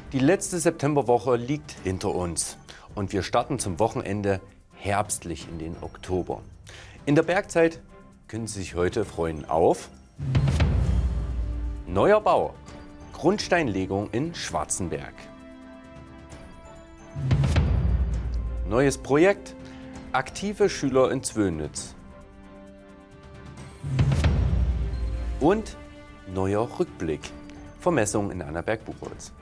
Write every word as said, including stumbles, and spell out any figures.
Die letzte Septemberwoche liegt hinter uns und wir starten zum Wochenende herbstlich in den Oktober. In der Bergzeit können Sie sich heute freuen auf neuer Bau, Grundsteinlegung in Schwarzenberg. Neues Projekt, aktive Schüler in Zwönitz. Und neuer Rückblick, Vermessung in Annaberg-Buchholz.